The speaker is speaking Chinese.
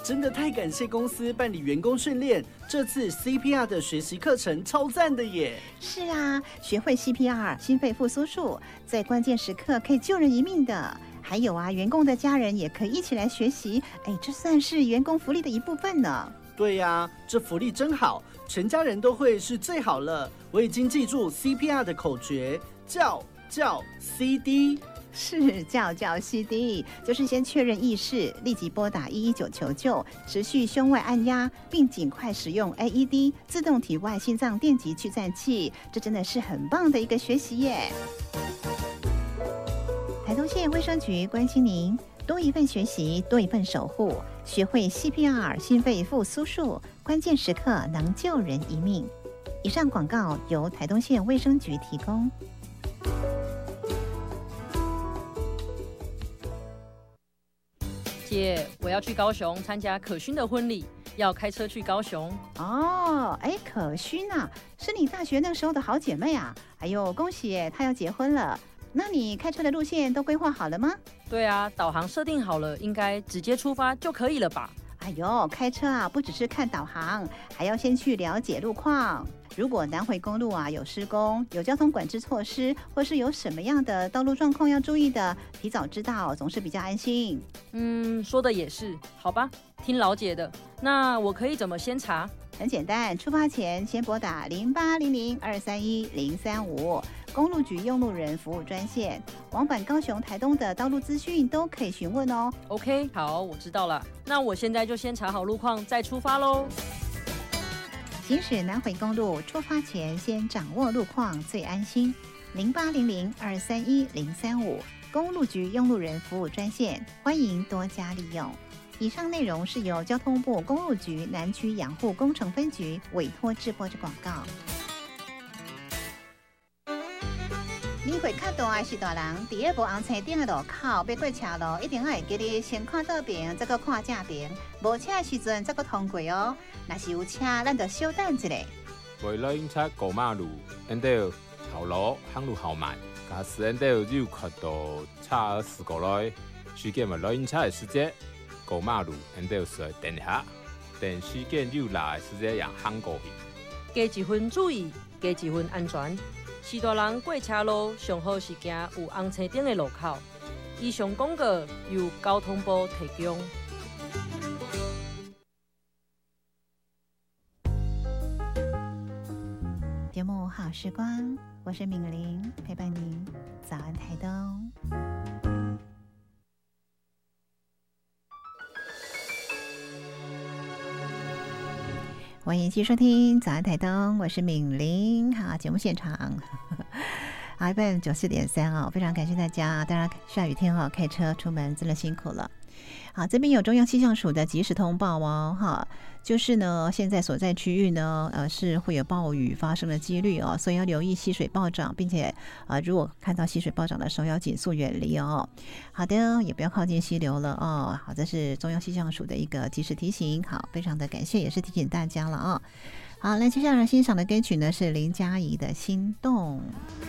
真的太感谢公司办理员工训练，这次 CPR 的学习课程超赞的耶！ 是啊，学会 CPR 心肺复苏术，在关键时刻可以救人一命的。还有啊，员工的家人也可以一起来学习，这算是员工福利的一部分呢。 对呀，这福利真好，全家人都会是最好了。我已经记住 CPR 的口诀，叫 CD。 是叫 CD， 就是先确认意识，立即拨打119求救，持续胸外按压，并尽快使用 AED 自动体外心脏电极去颤器。这真的是很棒的一个学习耶！台东县卫生局关心您，多一份学习，多一份守护，学会 CPR 心肺复苏术，关键时刻能救人一命。以上广告由台东县卫生局提供。 姐，我要去高雄参加可勋的婚礼，要开车去高雄。 哦，可勋啊，是你大学那时候的好姐妹啊！哎呦，恭喜耶，她要结婚了。那你开车的路线都规划好了吗？ 对啊，导航设定好了，应该直接出发就可以了吧？ 哎呦，开车啊，不只是看导航，还要先去了解路况。如果南回公路啊有施工、有交通管制措施，或是有什么样的道路状况要注意的，提早知道总是比较安心。 说的也是，好吧，听老姐的。那我可以怎么先查？ 很简单，出发前先拨打0800-231-035公路局用路人服务专线，往返高雄、台东的道路资讯都可以询问哦。 OK， 好，我知道了。那我现在就先查好路况，再出发喽。 行驶南回公路，出发前先掌握路况最安心。0800-231-035公路局用路人服务专线，欢迎多加利用。以上内容是由交通部公路局南区养护工程分局委托制播的广告。你会看到的是大人，第一部红青顶的路口要过车路，一定要会记得先看倒边，再个看正边，无车的时阵再个通过哦。若是有车，咱就稍等一下。 为了警察过马路，因得后路行路好慢，假使因得有看到车事故来，需要为了警察的时间。过马路，因得是等下，等时间又来时间让行过去。 加一分注意，加一分安全。是大人过车路，上好是行有红青灯的路口。以上广告由交通部提供。 节目好时光，我是敏玲，陪伴您早安台东。欢迎继续收听早安台东，我是敏玲。好，节目现场FM 94.3哦，非常感谢大家。当然下雨天哦，开车出门真的辛苦了。好，这边有中央气象署的即时通报哦，哈，就是呢，现在所在区域呢，是会有暴雨发生的几率哦，所以要留意溪水暴涨，并且如果看到溪水暴涨的时候，要紧速远离哦。好的，也不要靠近溪流了哦。好，这是中央气象署的一个及时提醒，好，非常的感谢，也是提醒大家了哦。好，那接下来欣赏的歌曲呢是林佳怡的《心动》。